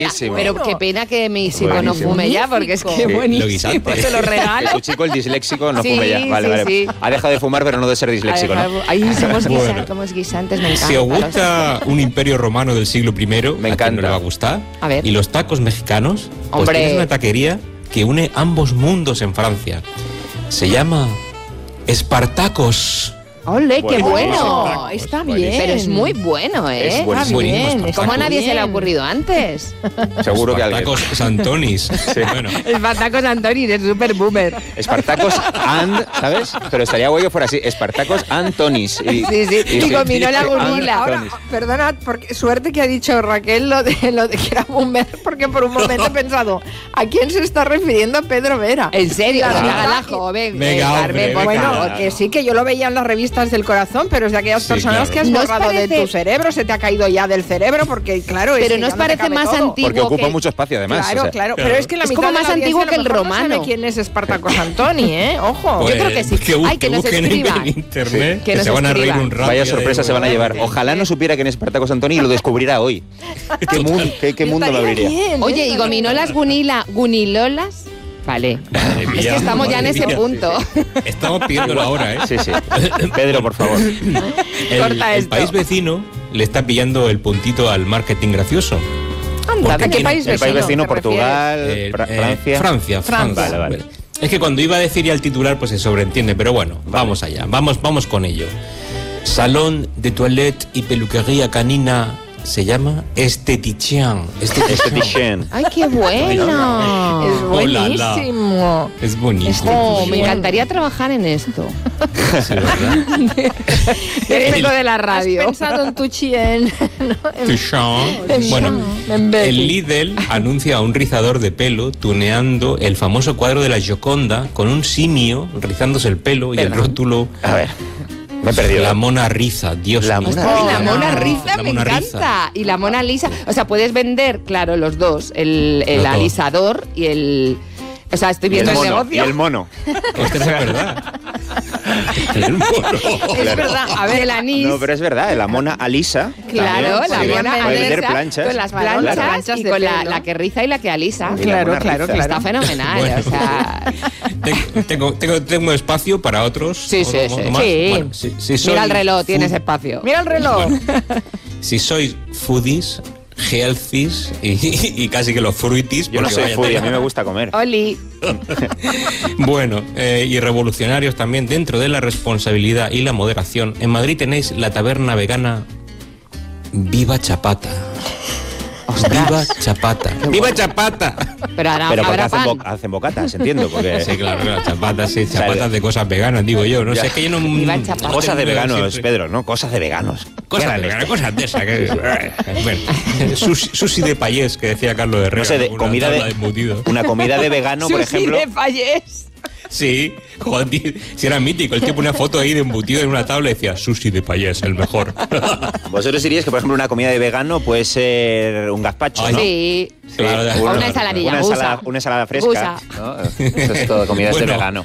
Pero qué pena que mi chico no fume ya, porque es que buenísimo. Se lo regalo. Que tu chico, el disléxico, no fume ya. Vale. Sí. Ha dejado de fumar, pero no de ser disléxico, ¿no? Ahí somos guisantes, me encanta. Si os gusta un imperio romano del siglo I, me encanta. no le va a gustar. A ver. Y los tacos mexicanos, pues Hombre. tienes una taquería que une ambos mundos en Francia. Se llama Espartacos. ¡Ole, qué bueno! Está bien. Pero es muy bueno, ¿eh? Es buenísimo. Está bien. Espartacos. ¿Cómo a nadie se le ha ocurrido antes? Seguro que alguien. Espartacos Santonis. Bueno. Espartacos Antonis, es súper boomer. Espartacos and, ¿sabes? Pero estaría guay que fuera así. Espartacos Antonis. Sí. Y combinó la gurila. Ahora, perdona, porque suerte que ha dicho Raquel lo de que era boomer, porque por un momento he pensado, ¿a quién se está refiriendo Pedro Vera? En serio, La la verdad gala que- joven. Venga, Carmen, hombre, por venga. favor. Bueno, que sí, que yo lo veía en las revistas del corazón, pero es de aquellas Sí, personas claro. que has ¿No os borrado de parece- tu cerebro, se te ha caído ya del cerebro, porque claro, es Pero que ¿no ya os te parece cabe más todo. antiguo? Porque ocupa que- mucho espacio, además. Claro, o sea. claro, pero es que la Es mitad como de más la audiencia antiguo a lo que el mejor no romano. sabe quién es Espartacos Antoni, Ojo. Yo creo que sí. Ay, que nos busquen escriban. en internet, Sí. que Que nos se van a reír escriban. un rato. Vaya ya sorpresa digo, se van a llevar. ¿verdad? Ojalá no supiera quién es Espartacos Antoni y lo descubrirá hoy. ¿Qué mundo me Estaría abriría? bien, Oye, ¿y gominolas gunilolas? Vale. Madre Es que mía, estamos ya en madre ese mía. punto. Estamos pidiendo la hora, ¿eh? Sí. Pedro, por favor. Corta El esto. país vecino le está pillando el puntito al marketing gracioso. Anda, ¿A qué tiene- país El país vecino, te Portugal, Francia. Vale. Es que cuando iba a decir ya el titular, pues se sobreentiende, pero bueno, vamos allá, vamos con ello. Salón de toilette y peluquería canina se llama Esteticien. Esteticien. Ay, qué bueno. Es Hola, la. buenísimo. Es bonito. Oh, me encantaría trabajar en esto. Sí, ¿verdad? Vengo de la ¿Has radio. pensado en tu chien? Touchant. Bueno, el Lidl anuncia a un rizador de pelo tuneando el famoso cuadro de la Gioconda con un simio rizándose el pelo y el rótulo A ver, me he perdido. La Mona Riza, Dios La mío. Mona Ay, la Lisa. Mona Lisa La me Mona encanta. Lisa. Y la Mona Lisa. O sea, puedes vender, claro, los dos. El Los dos. alisador y el... O sea, estoy Y el viendo el mono. Y negocio. el mono. Ostras, es verdad. El mono. Es verdad, a ver, el anís. No, pero es verdad, la mona Alisa. Claro, también la puede- mona puede vender alisa, planchas. con las Claro, planchas, las planchas y de con pelo. la que riza y la que alisa. Y la Claro, mona claro, riza. claro. Está fenomenal, Bueno. o sea... Tengo espacio para otros. Sí, sí, sí. más. Sí. Bueno, si soy Mira el reloj, food- tienes espacio. Mira el reloj. Si sois foodies, healthies y casi que los fruities. Yo no porque soy vaya foodie, a tela. mí me gusta comer. Oli. Bueno, y revolucionarios también dentro de la responsabilidad y la moderación. En Madrid tenéis la taberna vegana Viva Chapata. Viva Chapata. ¡Viva Chapata! Pero ahora Pero porque habrá hacen, pan. hacen bocatas, entiendo. Porque Sí, claro, chapatas, sí, chapatas de cosas veganas, digo yo. No Ya. sé, es que yo no... Viva Chapata. cosas de veganos, siempre- Pedro, ¿no? Cosas de veganos. Cosas de veganas, cosas de esas. Bueno, sushi de payés, que decía Carlos Herrera. No sé, de una comida tabla de embutidos. una comida de vegano, por Sushi ejemplo. de Fallés. Sí, joder, tío, si era mítico. El que ponía foto ahí de embutido en una tabla y decía sushi de payés, el mejor. Vosotros diríais que, por ejemplo, una comida de vegano puede ser un gazpacho, Ay, ¿no? Sí. Claro, Sí, O una ensaladilla, gusa. una ensalada fresca. Gusa. ¿no? Eso es todo comidas de Bueno. vegano.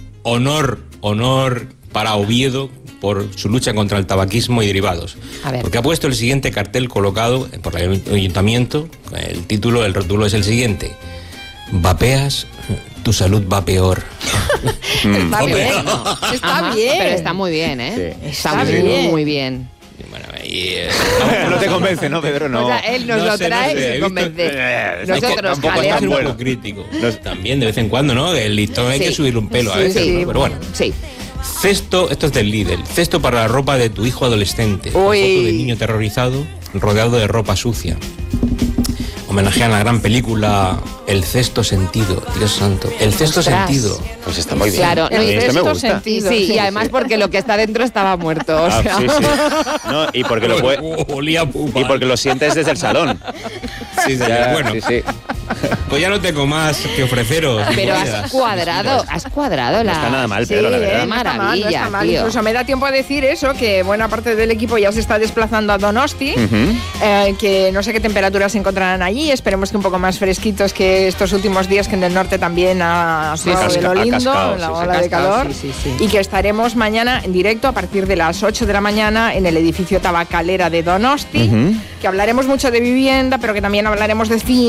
Honor para Oviedo por su lucha contra el tabaquismo y derivados. A ver. Porque ha puesto el siguiente cartel colocado por el ayuntamiento. El rótulo es el siguiente: vapeas, tu salud va peor. Está bien. Está Ajá, bien. Pero está muy bien, ¿eh? Sí. Está Está muy, bien. muy bien. Bueno, y, No te convence, ¿no, Pedro? No. O sea, él nos No lo sé, trae no sé, y he se visto- convence. Es que Nosotros, tampoco es Hay que tan ser un bueno. poco crítico. También de vez en cuando, ¿no? El listón hay Sí. que subirle un pelo a Sí, veces, sí. ¿no? Pero bueno. Sí. Cesto, esto es del Lidl. Cesto para la ropa de tu hijo adolescente. Una Uy. foto de niño terrorizado rodeado de ropa sucia. Homenajean la gran película El Sexto Sentido. Dios santo. El Sexto Ostras. Sentido. Pues está muy bien. Claro, no, A mí y este me Sexto gusta. Sentido. Sí, Sí, y además porque lo que está dentro estaba muerto. O Ah, sea. sí, sí. No, y porque lo puede, Olía pupa. y porque lo sientes desde el salón. Sí, sí, Ya, bueno, sí, sí. pues ya no tengo más que ofreceros. Pero Monedas. has cuadrado la... está nada mal, Pedro, la verdad. Qué No está mal, no maravilla, está mal. tío. Incluso me da tiempo a decir eso, que buena parte del equipo ya se está desplazando a Donosti, que no sé qué temperaturas se encontrarán allí, esperemos que un poco más fresquitos que estos últimos días, que en el norte también ha suave de lo ha lindo, cascado, la sí, sí. ola de calor, sí. y que estaremos mañana en directo a partir de las 8 de la mañana en el edificio Tabacalera de Donosti, que hablaremos mucho de vivienda, pero que también hablaremos de cine,